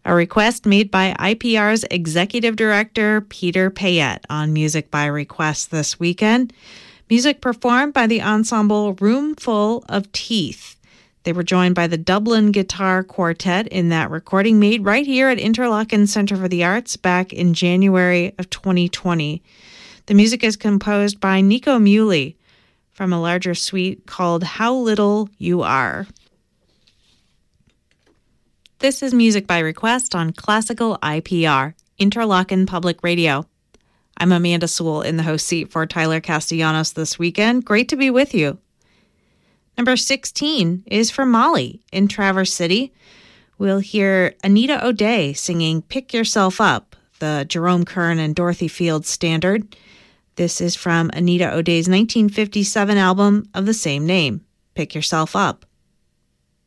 A request made by IPR's Executive Director Peter Payette on Music by Request this weekend. Music performed by the ensemble Room Full of Teeth. They were joined by the Dublin Guitar Quartet in that recording made right here at Interlochen Centre for the Arts back in January of 2020. The music is composed by Nico Muhly from a larger suite called How Little You Are. This is Music by Request on Classical IPR, Interlochen Public Radio. I'm Amanda Sewell in the host seat for Tyler Castellanos this weekend. Great to be with you. Number 16 is for Molly in Traverse City. We'll hear Anita O'Day singing Pick Yourself Up, the Jerome Kern and Dorothy Fields standard. This is from Anita O'Day's 1957 album of the same name, Pick Yourself Up.